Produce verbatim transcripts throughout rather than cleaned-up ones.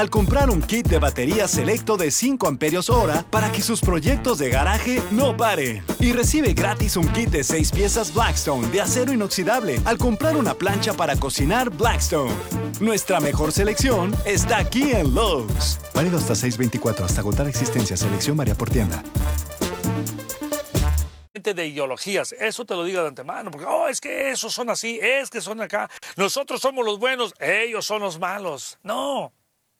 Al comprar un kit de batería selecto de cinco amperios hora para que sus proyectos de garaje no paren. Y recibe gratis un kit de seis piezas Blackstone de acero inoxidable al comprar una plancha para cocinar Blackstone. Nuestra mejor selección está aquí en Lowe's. Válido hasta seis veinticuatro, hasta agotar existencia. Selección varía por tienda. De ideologías, eso te lo digo de antemano, porque oh, es que esos son así, es que son acá, nosotros somos los buenos, ellos son los malos. No.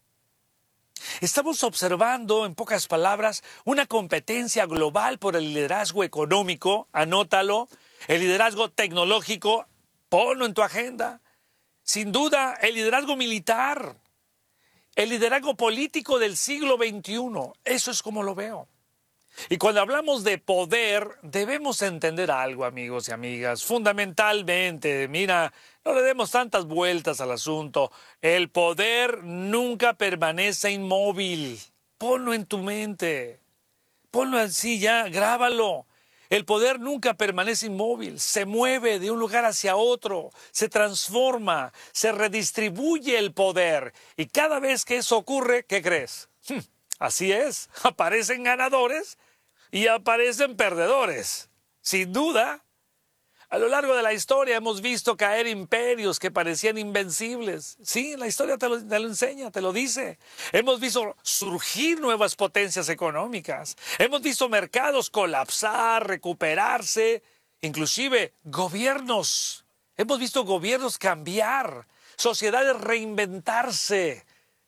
Estamos observando, en pocas palabras, una competencia global por el liderazgo económico, anótalo, el liderazgo tecnológico, ponlo en tu agenda. Sin duda, el liderazgo militar, el liderazgo político del siglo veintiuno, eso es como lo veo. Y cuando hablamos de poder, debemos entender algo, amigos y amigas, fundamentalmente, mira, no le demos tantas vueltas al asunto. El poder nunca permanece inmóvil. Ponlo en tu mente. Ponlo así ya, grábalo. El poder nunca permanece inmóvil. Se mueve de un lugar hacia otro, se transforma, se redistribuye el poder. Y cada vez que eso ocurre, ¿qué crees? Así es, aparecen ganadores y aparecen perdedores. Sin duda, a lo largo de la historia hemos visto caer imperios que parecían invencibles. Sí, la historia te lo, te lo enseña, te lo dice. Hemos visto surgir nuevas potencias económicas. Hemos visto mercados colapsar, recuperarse, inclusive gobiernos. Hemos visto gobiernos cambiar, sociedades reinventarse.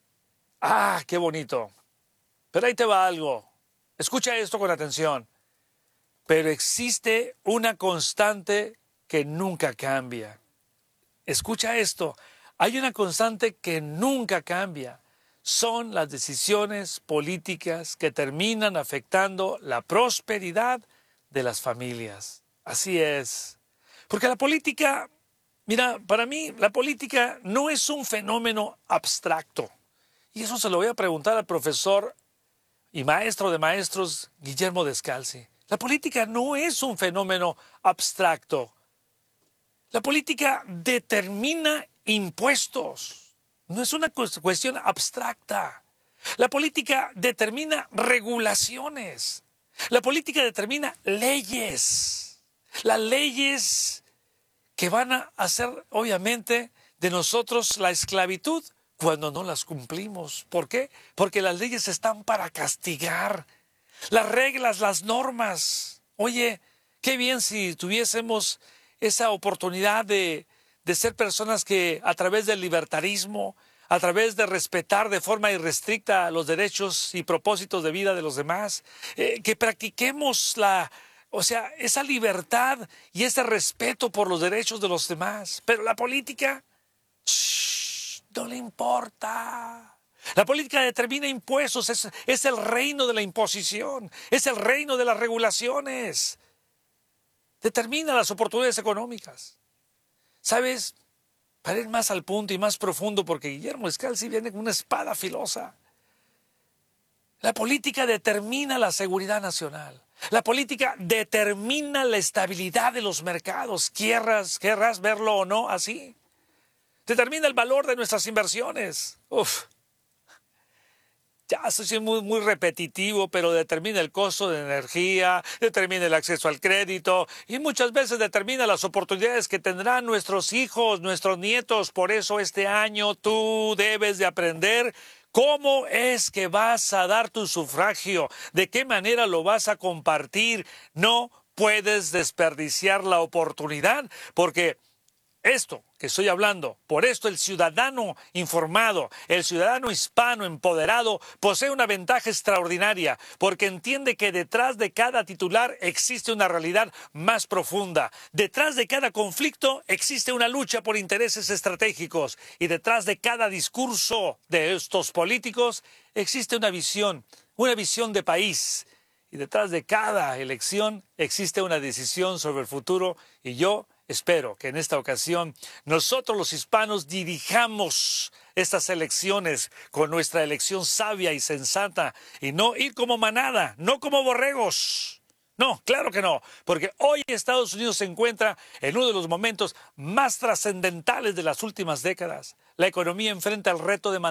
¡Ah, qué bonito! Pero ahí te va algo. Escucha esto con atención. Pero existe una constante que nunca cambia. Escucha esto. Hay una constante que nunca cambia. Son las decisiones políticas que terminan afectando la prosperidad de las familias. Así es. Porque la política, mira, para mí la política no es un fenómeno abstracto. Y eso se lo voy a preguntar al profesor y maestro de maestros, Guillermo Descalzi. La política no es un fenómeno abstracto. La política determina impuestos. No es una cuestión abstracta. La política determina regulaciones. La política determina leyes. Las leyes que van a hacer, obviamente, de nosotros la esclavitud cuando no las cumplimos. ¿Por qué? Porque las leyes están para castigar. Las reglas, las normas. Oye, qué bien si tuviésemos esa oportunidad de, de ser personas que a través del libertarismo, a través de respetar de forma irrestricta los derechos y propósitos de vida de los demás, eh, que practiquemos la, o sea, esa libertad y ese respeto por los derechos de los demás. Pero la política, shh, no le importa. La política determina impuestos, es, es el reino de la imposición, es el reino de las regulaciones. Determina las oportunidades económicas. ¿Sabes? Para ir más al punto y más profundo, porque Guillermo Descalzi viene con una espada filosa. La política determina la seguridad nacional. La política determina la estabilidad de los mercados. ¿Querrás, querrás verlo o no así? Determina el valor de nuestras inversiones. Uf. Ya soy muy, muy repetitivo, pero determina el costo de energía, determina el acceso al crédito y muchas veces determina las oportunidades que tendrán nuestros hijos, nuestros nietos. Por eso este año tú debes de aprender cómo es que vas a dar tu sufragio, de qué manera lo vas a compartir. No puedes desperdiciar la oportunidad porque esto que estoy hablando, por esto el ciudadano informado, el ciudadano hispano empoderado posee una ventaja extraordinaria porque entiende que detrás de cada titular existe una realidad más profunda. Detrás de cada conflicto existe una lucha por intereses estratégicos y detrás de cada discurso de estos políticos existe una visión, una visión de país. Y detrás de cada elección existe una decisión sobre el futuro y yo espero que en esta ocasión nosotros los hispanos dirijamos estas elecciones con nuestra elección sabia y sensata y no ir como manada, no como borregos. No, claro que no, porque hoy Estados Unidos se encuentra en uno de los momentos más trascendentales de las últimas décadas. La economía enfrenta el reto de mantener